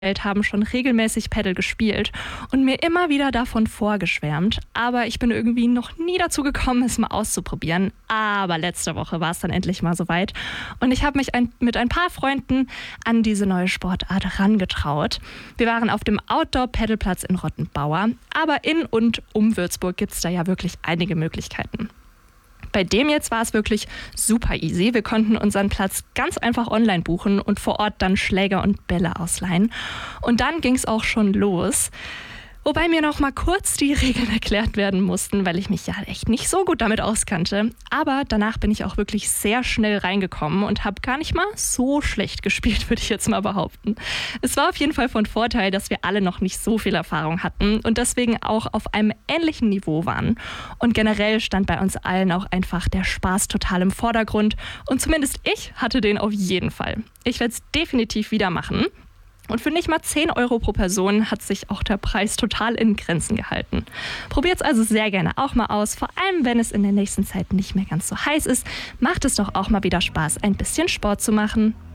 haben schon regelmäßig Paddle gespielt und mir immer wieder davon vorgeschwärmt. Aber ich bin irgendwie noch nie dazu gekommen, es mal auszuprobieren. Aber letzte Woche war es dann endlich mal soweit. Und ich habe mich mit ein paar Freunden an diese neue Sportart herangetraut. Wir waren auf dem Outdoor-Paddleplatz in Rottenbauer. Aber in und um Würzburg gibt es da ja wirklich einige Möglichkeiten. Bei dem jetzt war es wirklich super easy. Wir konnten unseren Platz ganz einfach online buchen und vor Ort dann Schläger und Bälle ausleihen. Und dann ging es auch schon los. Wobei mir noch mal kurz die Regeln erklärt werden mussten, weil ich mich ja echt nicht so gut damit auskannte. Aber danach bin ich auch wirklich sehr schnell reingekommen und habe gar nicht mal so schlecht gespielt, würde ich jetzt mal behaupten. Es war auf jeden Fall von Vorteil, dass wir alle noch nicht so viel Erfahrung hatten und deswegen auch auf einem ähnlichen Niveau waren. Und generell stand bei uns allen auch einfach der Spaß total im Vordergrund. Und zumindest ich hatte den auf jeden Fall. Ich werde es definitiv wieder machen. Und für nicht mal 10 Euro pro Person hat sich auch der Preis total in Grenzen gehalten. Probiert es also sehr gerne auch mal aus, vor allem wenn es in der nächsten Zeit nicht mehr ganz so heiß ist. Macht es doch auch mal wieder Spaß, ein bisschen Sport zu machen.